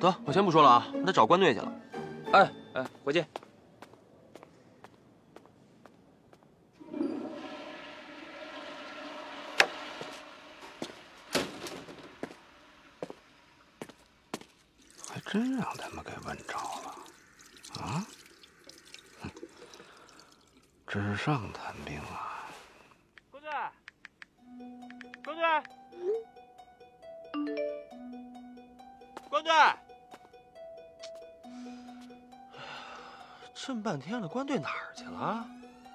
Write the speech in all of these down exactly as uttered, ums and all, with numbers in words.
得，我先不说了啊，我得找关队去了。哎哎，回见。 还真让他们给问着了，啊？哼，纸上谈兵啊！ 关队，关队，关队！ 这么半天了，关队哪儿去了？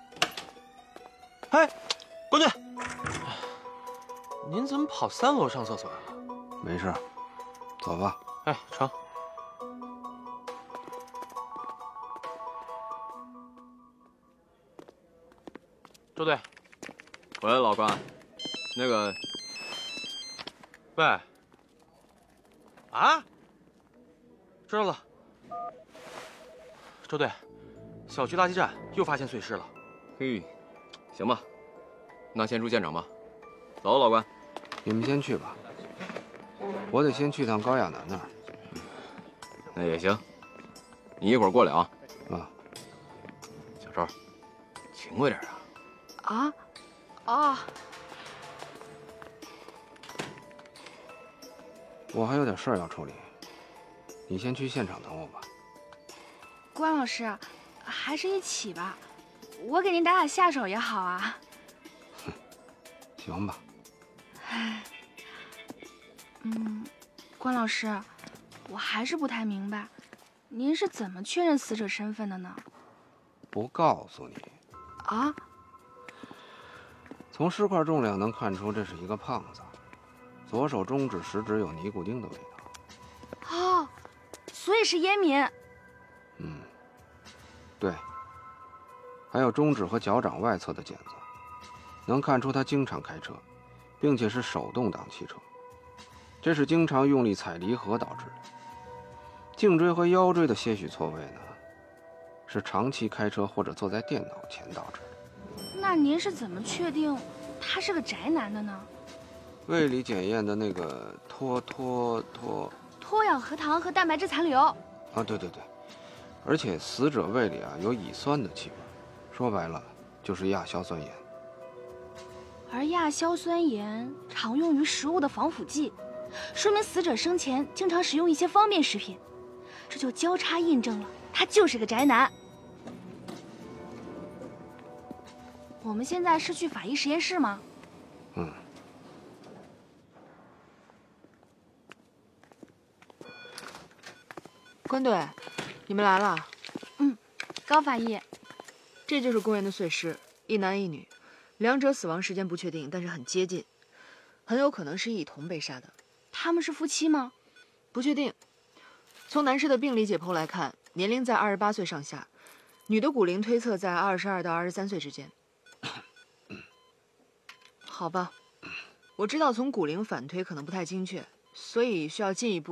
哎，关队，您怎么跑三楼上厕所啊？ 没事，走吧。 哎，成。周队， 喂，老关，那个， 喂，啊，知道了。周队，小区垃圾站又发现碎尸了。 嘿，行吧，那先出现场吧。走，老关， 你们先去吧，我得先去趟高亚楠那儿。 那也行，你一会儿过来啊。 啊， 小周，勤快点啊。 啊，啊， 我还有点事儿要处理，你先去现场等我吧。 关老师，还是一起吧，我给您打打下手也好啊。 哼，行吧。 唉，嗯，关老师，我还是不太明白，您是怎么确认死者身份的呢？ 不告诉你。 啊？ 从尸块重量能看出，这是一个胖子，左手中指、食指有尼古丁的味道。 哦，所以是烟民。 嗯，对。还有中指和脚掌外侧的茧子，能看出他经常开车，并且是手动挡汽车，这是经常用力踩离合导致的。颈椎和腰椎的些许错位呢，是长期开车或者坐在电脑前导致的。 那您是怎么确定他是个宅男的呢？ 胃里检验的那个脱脱脱脱氧核糖和蛋白质残留。 啊，对对对，而且死者胃里啊有乙酸的气味，说白了就是亚硝酸盐。 而亚硝酸盐常用于食物的防腐剂，说明死者生前经常使用一些方便食品，这就交叉印证了他就是个宅男。我们现在是去法医实验室吗？ 嗯。 关队，你们来了。 嗯，高法医， 这就是公园的碎尸，一男一女，两者死亡时间不确定，但是很接近，很有可能是一同被杀的。 他们是夫妻吗？ 不确定。从男尸的病理解剖来看，年龄在二十八岁上下，女的骨龄推测在二十二到二十三岁之间。好吧，我知道从骨龄反推可能不太精确，所以需要进一步。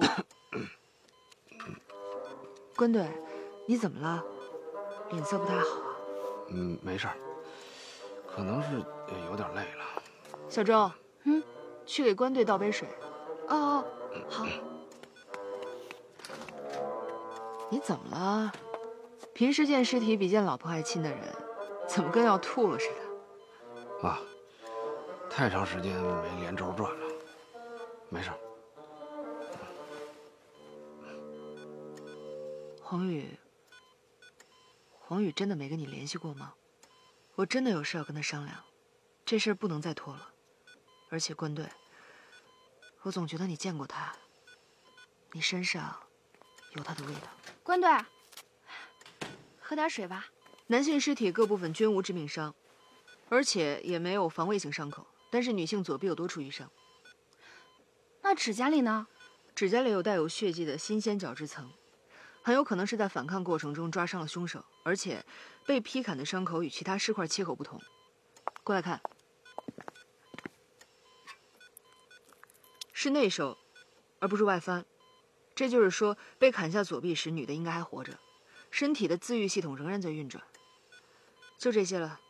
关队，你怎么了？脸色不太好啊。 嗯，没事儿，可能是有点累了。 小周， 嗯， 去给关队倒杯水。 哦，好。 你怎么了？平时见尸体比见老婆还亲的人，怎么跟要吐了似的？ 啊，太长时间没连轴转了，没事。 黄宇，黄宇真的没跟你联系过吗？我真的有事要跟他商量，这事儿不能再拖了。而且关队，我总觉得你见过他，你身上有他的味道。 关队，喝点水吧。 男性尸体各部分均无致命伤，而且也没有防卫性伤口，但是女性左臂有多处淤伤。 那指甲里呢？ 指甲里有带有血迹的新鲜角质层，很有可能是在反抗过程中抓伤了凶手，而且被劈砍的伤口与其他尸块切口不同。过来看，是内收，而不是外翻。这就是说，被砍下左臂时，女的应该还活着，身体的自愈系统仍然在运转。就这些了。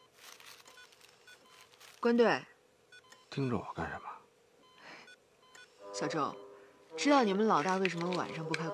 关队， 盯着我干什么？ 小周，知道你们老大为什么晚上不开